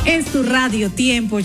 Es tu Radio Tiempo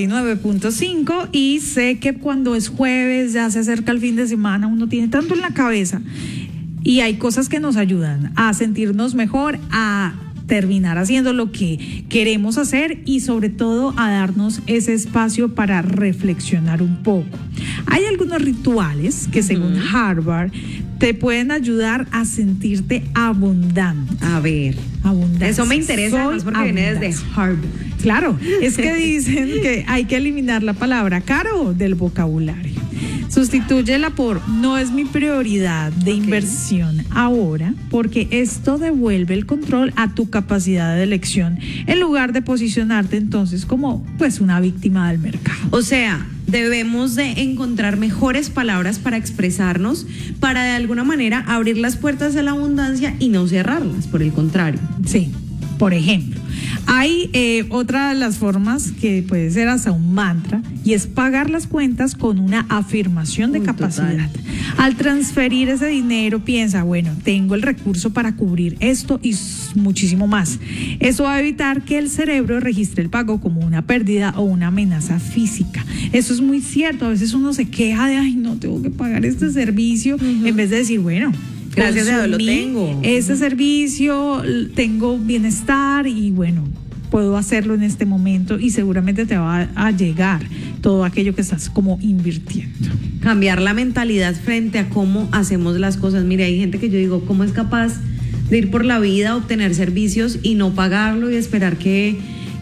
89.5 y sé que cuando es jueves, ya se acerca el fin de semana, uno tiene tanto en la cabeza y hay cosas que nos ayudan a sentirnos mejor, a terminar haciendo lo que queremos hacer y sobre todo a darnos ese espacio para reflexionar un poco. Hay algunos rituales que según Harvard te pueden ayudar a sentirte abundante. A ver, abundante. Eso me interesa más porque viene desde Harvard. Claro, es que dicen que hay que eliminar la palabra caro del vocabulario. Sustitúyela por no es mi prioridad de inversión ahora, porque esto devuelve el control a tu capacidad de elección en lugar de posicionarte entonces como pues una víctima del mercado. O sea, debemos de encontrar mejores palabras para expresarnos, para de alguna manera abrir las puertas a la abundancia y no cerrarlas, por el contrario. Sí, por ejemplo, hay otra de las formas que puede ser hasta un mantra y es pagar las cuentas con una afirmación de capacidad. Total. Al transferir ese dinero piensa, bueno, tengo el recurso para cubrir esto y muchísimo más. Eso va a evitar que el cerebro registre el pago como una pérdida o una amenaza física. Eso es muy cierto, a veces uno se queja de, ay, no, tengo que pagar este servicio, en vez de decir, bueno, gracias a Dios lo tengo. Este servicio, tengo bienestar y bueno, puedo hacerlo en este momento y seguramente te va a llegar todo aquello que estás como invirtiendo. Cambiar la mentalidad frente a cómo hacemos las cosas. Mire, hay gente que yo digo, ¿cómo es capaz de ir por la vida, obtener servicios y no pagarlo y esperar que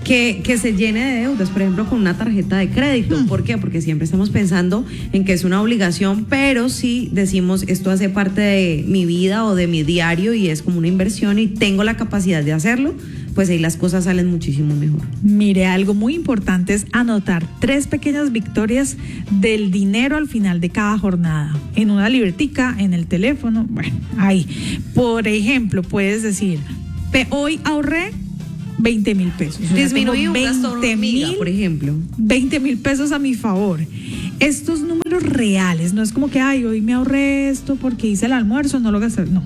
se llene de deudas, por ejemplo, con una tarjeta de crédito? ¿Por qué? Porque siempre estamos pensando en que es una obligación, pero si decimos esto hace parte de mi vida o de mi diario y es como una inversión y tengo la capacidad de hacerlo, pues ahí las cosas salen muchísimo mejor. Mire, algo muy importante es anotar 3 pequeñas victorias del dinero al final de cada jornada, en una libretica, en el teléfono, bueno, ahí. Por ejemplo, puedes decir, hoy ahorré 20,000 pesos. Disminuí un gasto hormiga, por ejemplo. 20,000 pesos a mi favor. Estos números reales, no es como que, ay, hoy me ahorré esto porque hice el almuerzo, no lo gasté. No,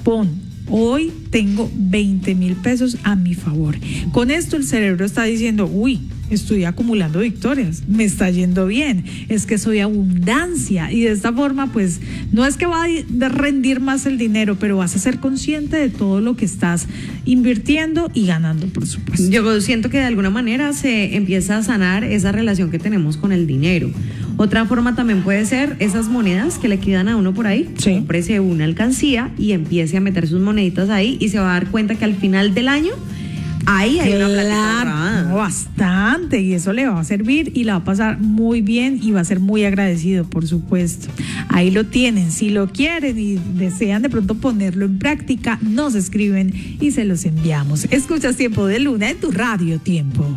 hoy tengo 20,000 pesos a mi favor. Con esto el cerebro está diciendo, uy, estoy acumulando victorias, me está yendo bien, es que soy abundancia y de esta forma pues no es que va a rendir más el dinero, pero vas a ser consciente de todo lo que estás invirtiendo y ganando, por supuesto. Yo siento que de alguna manera se empieza a sanar esa relación que tenemos con el dinero. Otra forma también puede ser esas monedas que le quedan a uno por ahí. Sí. Cómprese una alcancía y empiece a meter sus moneditas ahí y se va a dar cuenta que al final del año ahí hay una plata bastante, y eso le va a servir y la va a pasar muy bien y va a ser muy agradecido, por supuesto. Ahí lo tienen, si lo quieren y desean de pronto ponerlo en práctica, nos escriben y se los enviamos. Escuchas Tiempo de Luna en tu Radio Tiempo.